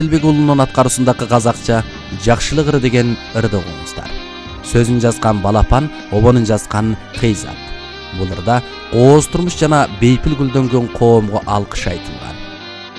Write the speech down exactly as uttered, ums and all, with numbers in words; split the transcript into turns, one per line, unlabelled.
Элбек уулунун аткаруусундагы казакча жакшылык ыры деген ырды угуңуздар. Сөзүн жазган Балапан, обонун жазган Кыйзат. Бул ырда кооз турмуш жана бейпил гүлдөнгөн коомго алкыш айтылган.